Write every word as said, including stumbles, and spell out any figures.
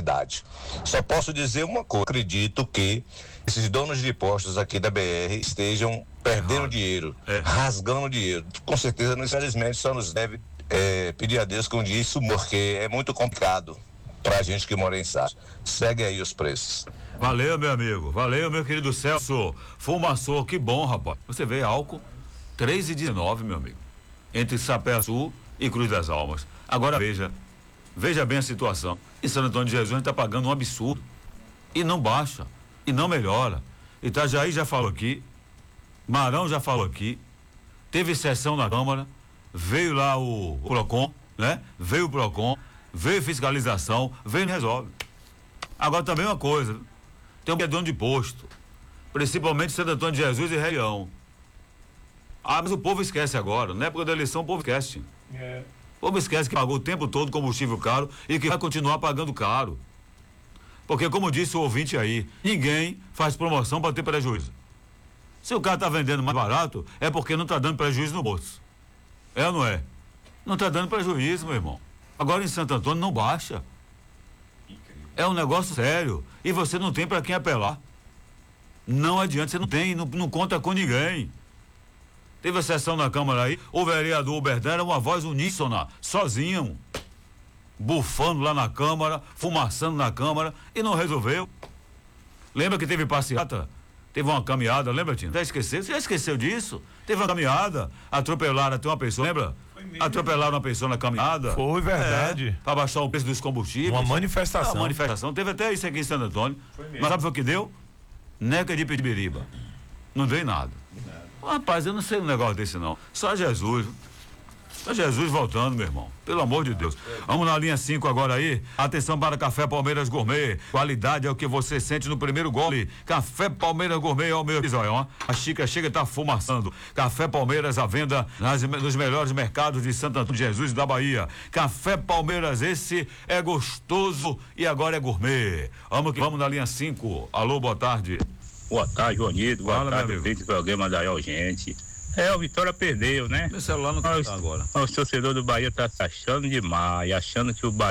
cidade. Só posso dizer uma coisa, acredito que esses donos de postos aqui da B R estejam perdendo Errado. dinheiro, É. rasgando dinheiro. Com certeza, infelizmente, só nos deve é, pedir a Deus que um dia isso, porque é muito complicado pra gente que mora em Sá. Segue aí os preços. Valeu, meu amigo. Valeu, meu querido Celso. Fumaçou, que bom, rapaz. Você vê álcool três e dezenove, meu amigo. Entre Sapé Sul e Cruz das Almas. Agora veja, veja bem a situação. Em Santo Antônio de Jesus a gente está pagando um absurdo. E não baixa, e não melhora. Itajaí já falou aqui, Marão já falou aqui, teve sessão na Câmara, veio lá o, o Procon, né? Veio o Procon, veio fiscalização, veio e resolve. Agora também uma coisa, tem um dono de posto, principalmente Santo Antônio de Jesus e Região. Ah, mas o povo esquece agora, na época da eleição o povo esquece. É. O povo esquece que pagou o tempo todo combustível caro e que vai continuar pagando caro. Porque, como disse o ouvinte aí, ninguém faz promoção para ter prejuízo. Se o cara está vendendo mais barato, é porque não está dando prejuízo no bolso. É ou não é? Não está dando prejuízo, meu irmão. Agora em Santo Antônio não baixa. É um negócio sério. E você não tem para quem apelar. Não adianta, você não tem, não, não conta com ninguém. Teve a sessão na Câmara aí, o vereador Berdan era uma voz uníssona, sozinho, bufando lá na Câmara, fumaçando na Câmara, e não resolveu. Lembra que teve passeata? Teve uma caminhada, lembra, Tino? Já esqueceu? Você já esqueceu disso? Teve uma caminhada, atropelaram até uma pessoa, lembra? Atropelaram uma pessoa na caminhada. Foi verdade. É, para baixar o preço dos combustíveis. Uma manifestação. Uma manifestação. Teve até isso aqui em Santo Antônio. Mas sabe o que deu? Neca de Pitibiriba. Não deu em nada. Rapaz, eu não sei um negócio desse não. Só Jesus. Só Jesus voltando, meu irmão. Pelo amor de Deus. Vamos na linha cinco agora aí. Atenção para Café Palmeiras Gourmet. Qualidade é o que você sente no primeiro gole. Café Palmeiras Gourmet é o meu episódio, ó. A xícara chega e tá fumaçando. Café Palmeiras à venda nas, nos melhores mercados de Santo Antônio de Jesus e da Bahia. Café Palmeiras, esse é gostoso e agora é gourmet. Vamos que vamos na linha cinco. Alô, boa tarde. Boa tarde, Joanito. Boa Fala, tarde, feito o programa da gente. É, o Vitória perdeu, né? Meu celular não tá agora. O torcedor do Bahia tá se achando demais, achando que o Bahia